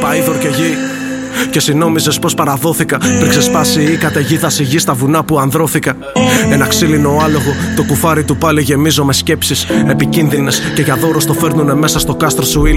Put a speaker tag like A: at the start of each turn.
A: Παΐδωρ και γη. Και εσύ νόμιζες πως παραδόθηκα. Πριν ξεσπάσει η καταιγίδα στη γη στα βουνά που ανδρώθηκα. Ένα ξύλινο άλογο, το κουφάρι του πάλι γεμίζω με σκέψεις επικίνδυνες. Και για δώρο στο φέρνουνε μέσα στο κάστρο σου.